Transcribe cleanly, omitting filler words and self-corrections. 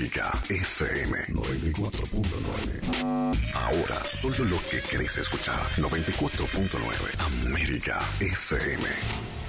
América FM 94.9. Ahora solo lo que querés escuchar. 94.9 América FM.